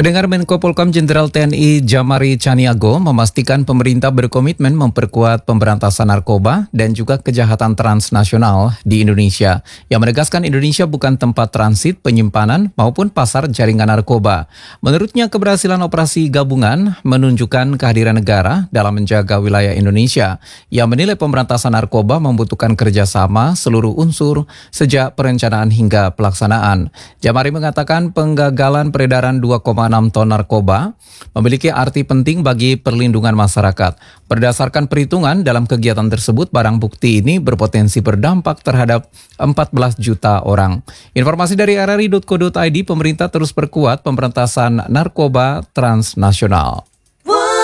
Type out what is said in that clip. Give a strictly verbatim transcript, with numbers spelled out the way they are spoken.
Pendengar, Menko Polhukam Jenderal T N I Jamari Chaniago memastikan pemerintah berkomitmen memperkuat pemberantasan narkoba dan juga kejahatan transnasional di Indonesia, yang menegaskan Indonesia bukan tempat transit, penyimpanan maupun pasar jaringan narkoba. Menurutnya, keberhasilan operasi gabungan menunjukkan kehadiran negara dalam menjaga wilayah Indonesia, yang menilai pemberantasan narkoba membutuhkan kerjasama seluruh unsur sejak perencanaan hingga pelaksanaan. Jamari mengatakan penggagalan peredaran dua koma enam ton narkoba memiliki arti penting bagi perlindungan masyarakat. Berdasarkan perhitungan, dalam kegiatan tersebut barang bukti ini berpotensi berdampak terhadap empat belas juta orang. Informasi dari r r i titik co titik i d, pemerintah terus perkuat pemberantasan narkoba transnasional.